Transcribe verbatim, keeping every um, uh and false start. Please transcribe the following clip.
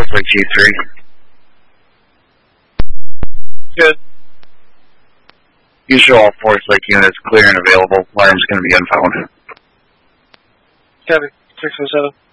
Forest Lake G three. Good. You show all Forest Lake units clear and available. Alarm's going to be unfound. Copy. six oh seven.